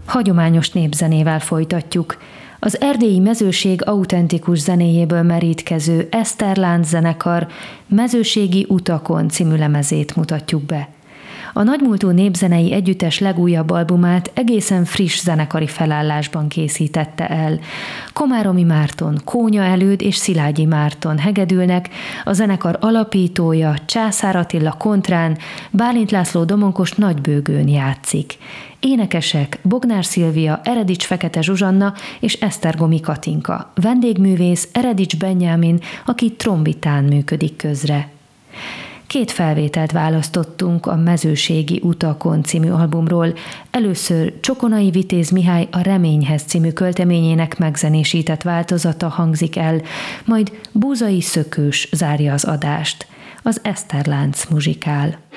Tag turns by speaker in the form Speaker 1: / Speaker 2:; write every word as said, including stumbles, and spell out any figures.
Speaker 1: Hagyományos népzenével folytatjuk. Az erdélyi mezőség autentikus zenéjéből merítkező Eszterlánc zenekar Mezőségi utakon című lemezét mutatjuk be. A nagymúltú népzenei együttes legújabb albumát egészen friss zenekari felállásban készítette el. Komáromi Márton, Kónya Előd és Szilágyi Márton hegedülnek, a zenekar alapítója Császár Attila kontrán, Bálint László domonkos nagybőgőn játszik. Énekesek Bognár Szilvia, Eredics Fekete Zsuzsanna és Esztergomi Katinka. Vendégművész Eredics Benyámin, aki trombitán működik közre. Két felvételt választottunk a Mezőségi utakon című albumról. Először Csokonai Vitéz Mihály a Reményhez című költeményének megzenésített változata hangzik el, majd Búzai Szökős zárja az adást. Az Eszterlánc muzsikál.